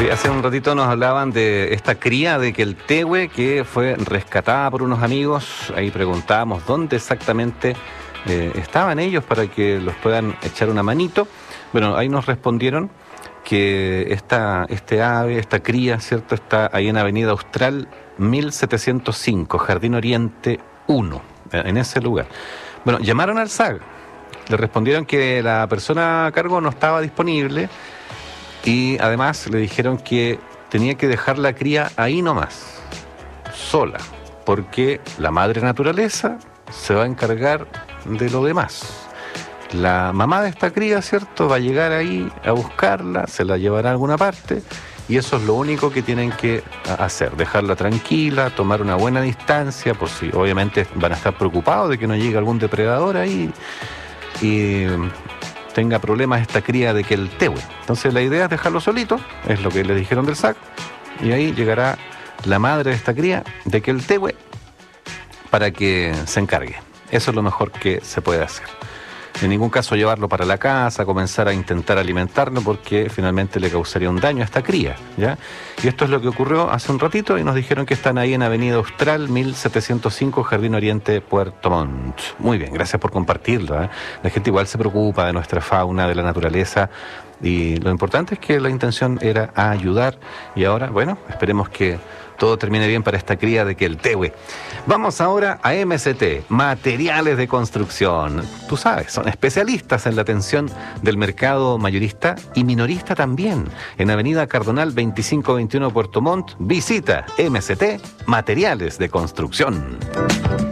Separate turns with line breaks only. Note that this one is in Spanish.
Sí, hace un ratito nos hablaban de esta cría de Queltehue que fue rescatada por unos amigos. Ahí preguntábamos dónde exactamente estaban ellos para que los puedan echar una manito. Bueno, ahí nos respondieron que este ave, esta cría, ¿cierto?, está ahí en Avenida Austral 1705, Jardín Oriente 1, en ese lugar. Bueno, llamaron al SAG, le respondieron que la persona a cargo no estaba disponible y además le dijeron que tenía que dejar la cría ahí nomás, sola, porque la madre naturaleza se va a encargar de lo demás. La mamá de esta cría, ¿cierto?, va a llegar ahí a buscarla, se la llevará a alguna parte y eso es lo único que tienen que hacer, dejarla tranquila, tomar una buena distancia, por si obviamente van a estar preocupados de que no llegue algún depredador ahí y tenga problemas esta cría de Queltehue. Entonces la idea es dejarlo solito, es lo que le dijeron del SAC, y ahí llegará la madre de esta cría de Queltehue para que se encargue. Eso es lo mejor que se puede hacer. En ningún caso llevarlo para la casa, comenzar a intentar alimentarlo, porque finalmente le causaría un daño a esta cría, ¿ya? Y esto es lo que ocurrió hace un ratito y nos dijeron que están ahí en Avenida Austral 1705, Jardín Oriente, Puerto Montt. Muy bien, gracias por compartirlo, ¿eh? La gente igual se preocupa de nuestra fauna, de la naturaleza, y lo importante es que la intención era ayudar y ahora, bueno, esperemos que todo termine bien para esta cría de Queltehue. Vamos ahora a MST, Materiales de Construcción. Tú sabes, son especialistas en la atención del mercado mayorista y minorista también. En Avenida Cardonal 2521 Puerto Montt, visita MST, Materiales de Construcción.